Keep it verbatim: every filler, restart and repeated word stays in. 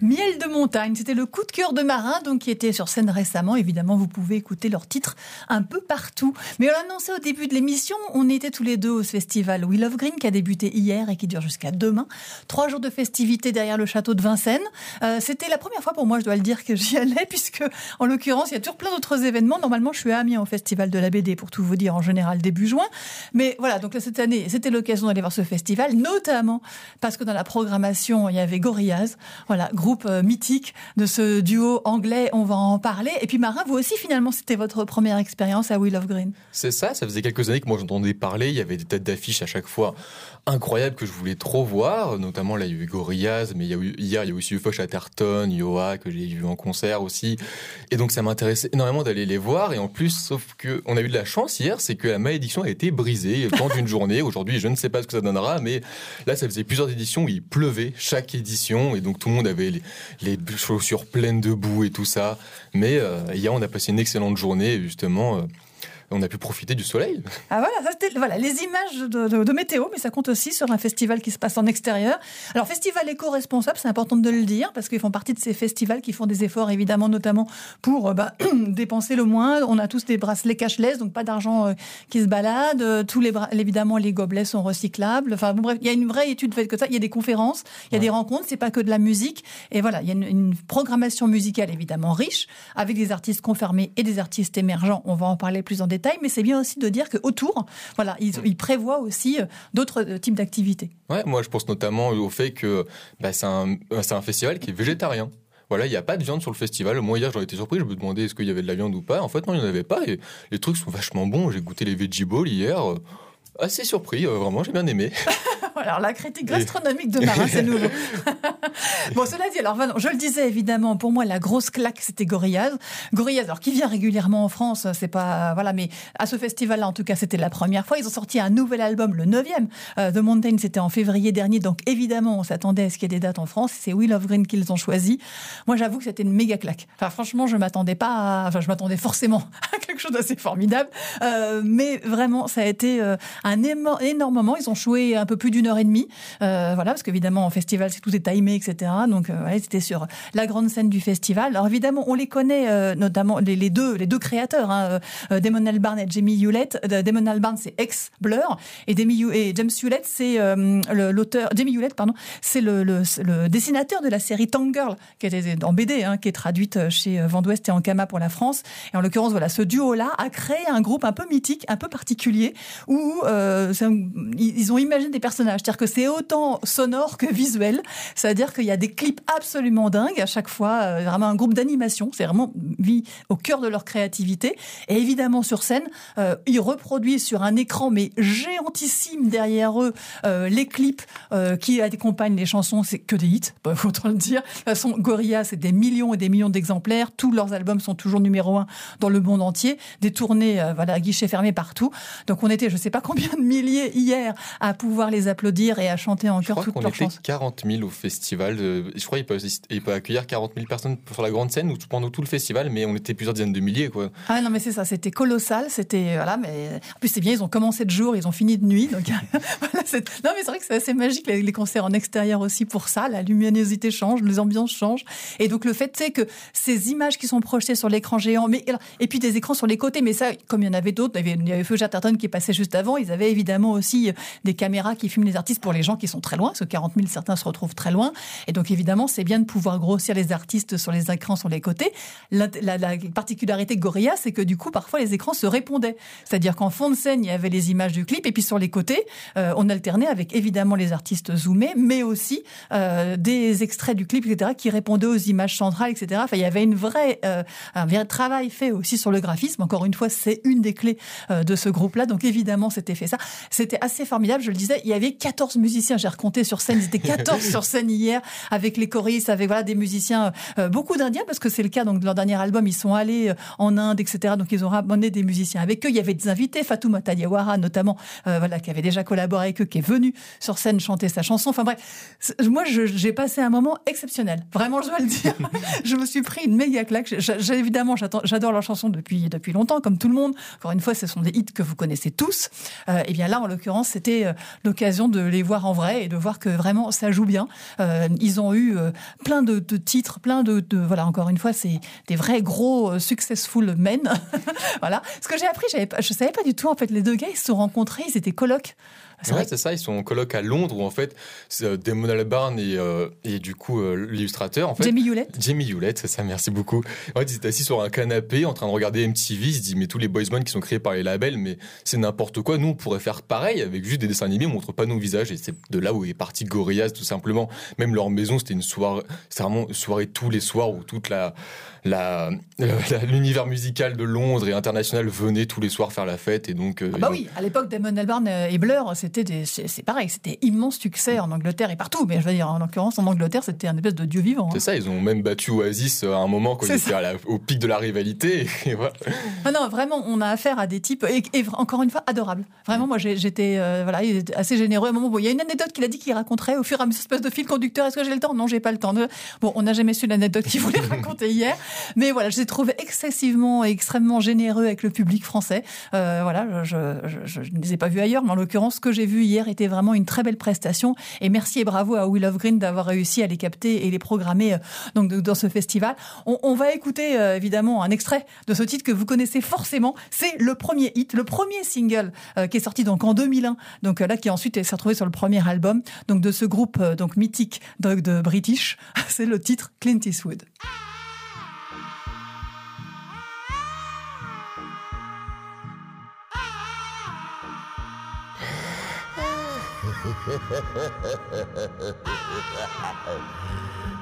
Miel de montagne, c'était le coup de cœur de Marin, donc qui était sur scène récemment. Évidemment, vous pouvez écouter leurs titres un peu partout. Mais on l'a annoncé au début de l'émission, on était tous les deux au festival We Love Green qui a débuté hier et qui dure jusqu'à demain. Trois jours de festivités derrière le château de Vincennes. Euh, c'était la première fois pour moi, je dois le dire, que j'y allais, puisque en l'occurrence, il y a toujours plein d'autres événements. Normalement, je suis à Amiens au festival de la B D, pour tout vous dire, en général début juin. Mais voilà, donc là, cette année, c'était l'occasion d'aller voir ce festival, notamment parce que dans la programmation, il y avait Gorillaz, voilà, groupe euh, mythique de ce duo anglais, on va en parler. Et puis Marin, vous aussi, finalement, c'était votre première expérience à We Love Green. C'est ça, ça faisait quelques années que moi j'entendais parler, il y avait des têtes d'affiche à chaque fois incroyables que je voulais trop voir, notamment là il y a eu Gorillaz, mais il y a eu, hier il y a aussi eu Foch Atherton, Yoa, que j'ai vu en concert aussi, et donc ça m'intéressait énormément d'aller les voir, et en plus, sauf qu'on a eu de la chance hier, c'est que la malédiction a été brisée le temps d'une journée. Aujourd'hui, je ne sais pas ce que ça donnera, mais là ça faisait plusieurs éditions où il pleuvait chaque édition, et donc tout le monde avait les, les chaussures pleines de boue et tout ça, mais euh, hier on a passé une excellente journée, justement, euh, on a pu profiter du soleil. Ah voilà, ça c'était voilà, les images de, de, de météo, mais ça compte aussi sur un festival qui se passe en extérieur. Alors, festival éco-responsable, c'est important de le dire, parce qu'ils font partie de ces festivals qui font des efforts, évidemment, notamment pour bah, dépenser le moins. On a tous des bracelets cashless, donc pas d'argent euh, qui se balade. Tous les bra- évidemment, les gobelets sont recyclables. Enfin, bon, bref, il y a une vraie étude faite que ça. Il y a des conférences, il y a ouais. des rencontres, c'est pas que de la musique. Et voilà, il y a une, une programmation musicale, évidemment, riche, avec des artistes confirmés et des artistes émergents. On va en parler plus en détail. Mais c'est bien aussi de dire qu'autour, voilà, ils, ils prévoient aussi d'autres types d'activités. Ouais, moi je pense notamment au fait que bah, c'est, un, c'est un festival qui est végétarien. Voilà, il n'y a pas de viande sur le festival. Moi, hier, j'aurais été surpris. Je me demandais est-ce qu'il y avait de la viande ou pas. En fait, non, il n'y en avait pas. Et les trucs sont vachement bons. J'ai goûté les veggie balls hier. Assez surpris, euh, vraiment, j'ai bien aimé. Alors, la critique gastronomique de Marin, c'est nouveau. Bon, cela dit, alors, je le disais, évidemment, pour moi, la grosse claque, c'était Gorillaz. Gorillaz, alors, qui vient régulièrement en France, c'est pas, voilà, mais à ce festival-là, en tout cas, c'était la première fois. Ils ont sorti un nouvel album, le neuvième. Euh, The Mountain, c'était en février dernier. Donc, évidemment, on s'attendait à ce qu'il y ait des dates en France. C'est We Love Green qu'ils ont choisi. Moi, j'avoue que c'était une méga claque. Enfin, franchement, je m'attendais pas à, enfin, je m'attendais forcément à quelque chose d'assez formidable. Euh, mais vraiment, ça a été, euh, un énorme moment. Ils ont joué un peu plus d'une heure et demie. Euh, voilà, parce qu'évidemment, en festival, c'est, tout est timé, et cetera. Donc, euh, ouais, c'était sur la grande scène du festival. Alors, évidemment, on les connaît, euh, notamment les, les, deux, les deux créateurs, hein, euh, Damon Albarn et Jamie Hewlett. Euh, Damon Albarn, c'est ex-Blur. Et, Demi, et James Hewlett, c'est euh, le, l'auteur... Jamie Hewlett, pardon, c'est le, le, le dessinateur de la série Tank Girl, qui était en B D, hein, qui est traduite chez Vent d'Ouest et Ankama pour la France. Et en l'occurrence, voilà, ce duo-là a créé un groupe un peu mythique, un peu particulier, où euh, c'est un, ils ont imaginé des personnages. C'est-à-dire que c'est autant sonore que visuel. C'est-à-dire qu'il y a des clips absolument dingues à chaque fois. Euh, vraiment un groupe d'animation. C'est vraiment mis au cœur de leur créativité. Et évidemment, sur scène, euh, ils reproduisent sur un écran, mais géantissime derrière eux, euh, les clips euh, qui accompagnent les chansons. C'est que des hits, il faut autant le dire. De toute façon, Gorillaz, c'est des millions et des millions d'exemplaires. Tous leurs albums sont toujours numéro un dans le monde entier. Des tournées, euh, voilà, guichets fermés partout. Donc on était, je sais pas combien de milliers hier à pouvoir les applaudir et à chanter en chœur toutes leurs chansons. Je crois qu'on était quarante mille au festival. Je crois qu'il peut, il peut accueillir quarante mille personnes sur la grande scène ou pendant tout le festival, mais on était plusieurs dizaines de milliers, quoi. Ah non, mais c'est ça, c'était colossal. C'était, voilà, mais en plus c'est bien, ils ont commencé de jour, ils ont fini de nuit. Donc voilà, c'est... Non, mais c'est vrai que c'est assez magique, les, les concerts en extérieur aussi pour ça. La luminosité change, les ambiances changent. Et donc le fait, c'est que ces images qui sont projetées sur l'écran géant, mais, et puis des écrans sur les côtés, mais ça, comme il y en avait d'autres, il y avait, il y avait Foch Atherton qui passait juste avant, ils avaient évidemment aussi des caméras qui filment les artistes pour les gens qui sont très loin, parce que quarante mille, certains se retrouvent très loin. Et donc, évidemment, c'est bien de pouvoir grossir les artistes sur les écrans sur les côtés. La, la, la particularité de Gorillaz, c'est que du coup, parfois, les écrans se répondaient. C'est-à-dire qu'en fond de scène, il y avait les images du clip, et puis sur les côtés, euh, on alternait avec, évidemment, les artistes zoomés, mais aussi euh, des extraits du clip, et cetera, qui répondaient aux images centrales, et cetera. Enfin, il y avait une vraie, euh, un vrai travail fait aussi sur le graphisme. Encore une fois, c'est une des clés euh, de ce groupe-là. Donc, évidemment, c'était fait ça. C'était assez formidable, je le disais. Il y avait quatorze musiciens, j'ai recompté sur scène. Ils étaient quatorze sur scène hier, avec les choristes, avec voilà, des musiciens, euh, beaucoup d'Indiens, parce que c'est le cas donc, de leur dernier album. Ils sont allés euh, en Inde, et cetera. Donc, ils ont ramené des musiciens avec eux. Il y avait des invités, Fatoumata Diawara, notamment, euh, voilà, qui avait déjà collaboré avec eux, qui est venu sur scène chanter sa chanson. Enfin bref, moi, je, j'ai passé un moment exceptionnel. Vraiment, je dois le dire. Je me suis pris une méga claque. J'ai, j'ai, évidemment, j'adore leurs chansons depuis, depuis longtemps, comme tout le monde. Encore une fois, ce sont des hits que vous connaissez tous. Euh, Euh, et bien là, en l'occurrence, c'était euh, l'occasion de les voir en vrai et de voir que vraiment ça joue bien. Euh, ils ont eu euh, plein de, de titres, plein de, de voilà, encore une fois, c'est des vrais gros euh, successful men. Voilà. Ce que j'ai appris, j'avais pas, je savais pas du tout en fait. Les deux gars, ils se sont rencontrés, ils étaient colocs. C'est ouais, vrai. C'est ça, ils sont en coloc à Londres où en fait euh, Damon Albarn et, euh, et du coup euh, l'illustrateur en fait Jamie Hewlett. Jamie Hewlett, c'est ça, merci beaucoup. En fait, ils étaient assis sur un canapé en train de regarder M T V, ils se disent mais tous les boys bands qui sont créés par les labels, mais c'est n'importe quoi, nous on pourrait faire pareil avec juste des dessins animés, on montre pas nos visages et c'est de là où est parti Gorillaz tout simplement. Même leur maison, c'était une soirée, c'est vraiment une soirée tous les soirs où toute la La, la, l'univers musical de Londres et international venait tous les soirs faire la fête et donc euh, ah bah oui, à l'époque Damon Albarn et Blur c'était des, c'est, c'est pareil, c'était immense succès en Angleterre et partout, mais je veux dire en l'occurrence en Angleterre c'était un espèce de dieu vivant. C'est hein. ça, ils ont même battu Oasis à un moment quand c'est ils étaient à la, au pic de la rivalité et voilà. Ah non, vraiment on a affaire à des types et, et encore une fois adorables. Vraiment moi j'ai, j'étais euh, voilà, il était assez généreux à un moment. Bon, il y a une anecdote qu'il a dit qu'il raconterait au fur et à mesure, espèce de fil conducteur. Est-ce que j'ai le temps ? Non, j'ai pas le temps. Bon, on n'a jamais su l'anecdote qu'il voulait raconter hier. Mais voilà, je l'ai trouvé excessivement et extrêmement généreux avec le public français. Euh, voilà, je, je, je, je ne les ai pas vus ailleurs, mais en l'occurrence, ce que j'ai vu hier était vraiment une très belle prestation. Et merci et bravo à Will of Green d'avoir réussi à les capter et les programmer euh, donc dans ce festival. On, on va écouter euh, évidemment un extrait de ce titre que vous connaissez forcément. C'est le premier hit, le premier single euh, qui est sorti donc en deux mille un. Donc euh, là, qui ensuite s'est retrouvé sur le premier album donc de ce groupe euh, donc mythique de, de British. C'est le titre Clint Eastwood.